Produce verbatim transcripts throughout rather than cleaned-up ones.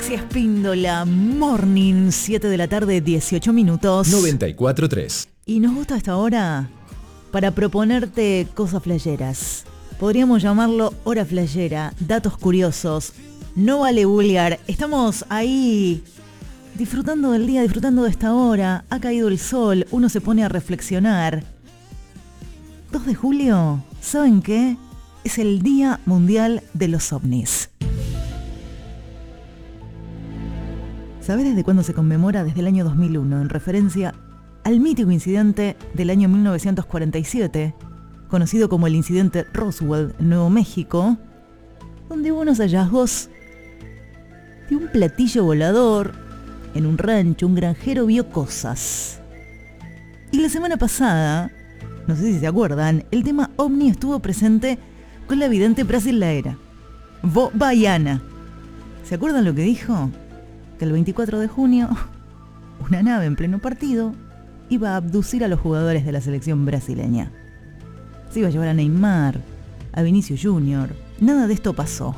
Maxi Espíndola, Morning, siete de la tarde, dieciocho minutos. noventa y cuatro punto tres. Y nos gusta esta hora para proponerte cosas flayeras. Podríamos llamarlo hora flayera, datos curiosos. No vale vulgar. Estamos ahí disfrutando del día, disfrutando de esta hora. Ha caído el sol, uno se pone a reflexionar. dos de julio, ¿saben qué? Es el Día Mundial de los OVNIs. ¿Sabés desde cuándo se conmemora? Desde el año dos mil uno, en referencia al mítico incidente del año mil novecientos cuarenta y siete, conocido como el incidente Roswell, en Nuevo México, donde hubo unos hallazgos de un platillo volador en un rancho. Un granjero vio cosas. Y la semana pasada, no sé si se acuerdan, el tema OVNI estuvo presente con la vidente brasileira, Vó Baiana. ¿Se acuerdan lo que dijo? Que el veinticuatro de junio, una nave en pleno partido iba a abducir a los jugadores de la selección brasileña. Se iba a llevar a Neymar, a Vinicius Junior. Nada de esto pasó.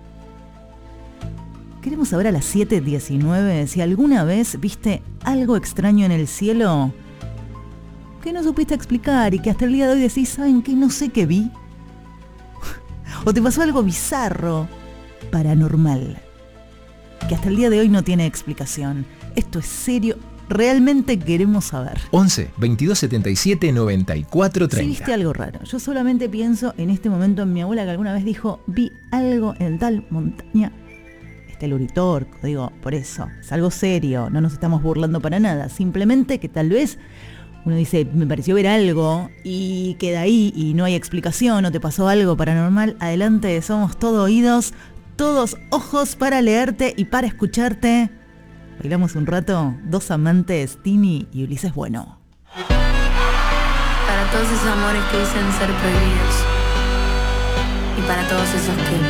Queremos saber a las siete diecinueve si alguna vez viste algo extraño en el cielo que no supiste explicar y que hasta el día de hoy decís, ¿saben qué? No sé qué vi. O te pasó algo bizarro, paranormal, que hasta el día de hoy no tiene explicación. Esto es serio, realmente queremos saber. once, veintidós, setenta y siete, noventa y cuatro, treinta. Si viste algo raro. Yo solamente pienso en este momento en mi abuela, que alguna vez dijo, vi algo en tal montaña. Está el Uritorco, digo, por eso. Es algo serio, no nos estamos burlando para nada. Simplemente que tal vez uno dice, me pareció ver algo y queda ahí y no hay explicación, o te pasó algo paranormal. Adelante, somos todo oídos, todos ojos para leerte y para escucharte. Bailamos un rato, dos amantes, Tini y Ulises Bueno. Para todos esos amores que dicen ser prohibidos, y para todos esos que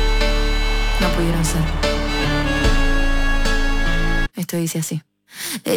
no pudieron ser. Esto dice así.